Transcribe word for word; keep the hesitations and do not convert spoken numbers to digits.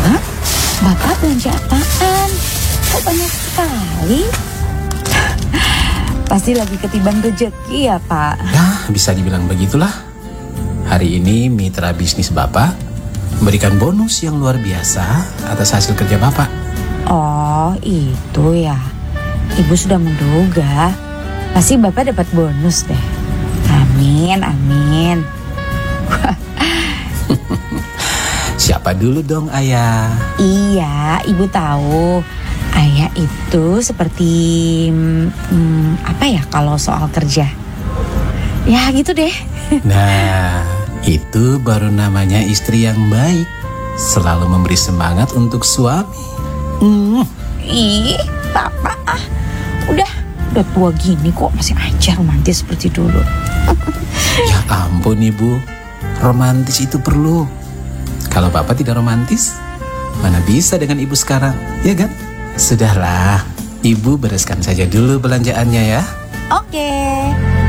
Hah? Bapak belanja apaan? Kok banyak sekali? Pasti lagi ketiban rezeki ya, Pak? Ya, bisa dibilang begitulah. Hari ini mitra bisnis Bapak memberikan bonus yang luar biasa atas hasil kerja Bapak. Oh, itu ya. Ibu sudah menduga. Pasti Bapak dapat bonus deh. Amin, amin. Siapa dulu dong, Ayah? Iya, Ibu tahu. Ayah itu seperti hmm, apa ya kalau soal kerja? Ya gitu deh. Nah, itu baru namanya istri yang baik. Selalu memberi semangat untuk suami. Hmm, ih, Bapak ah, udah udah tua gini kok masih aja romantis seperti dulu. Ya ampun Ibu, romantis itu perlu. Kalau Bapak tidak romantis, mana bisa dengan Ibu sekarang, ya kan? Sudahlah, Ibu bereskan saja dulu belanjaannya ya. Oke.